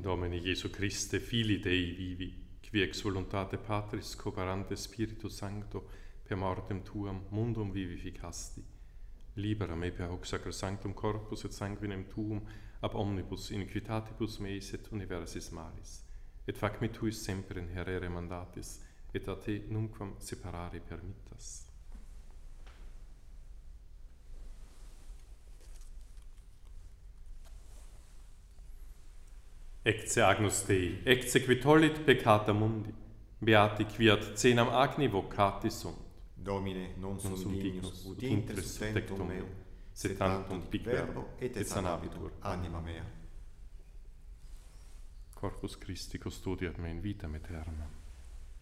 Domini Jesu Christe, Filii Dei vivi, qui ex voluntate Patris cooperante Spiritu Sancto, per mortem tuam mundum vivificasti, libera me per hoc sacrosanctum corpus et sanguinem tuum ab omnibus iniquitatibus meis et universis malis, et fac me tuis semper in herere mandatis, et a te nunquam separare permittas. Ecce Agnus Dei, ecce qui tollit peccata mundi, beati quiat cenam agni vocati sunt. Domine, non sum dignus, ut intres tectum meo, sed tantum dic verbo, et sanabitur anima mea. Corpus Christi custodiat me in vitam aeternam.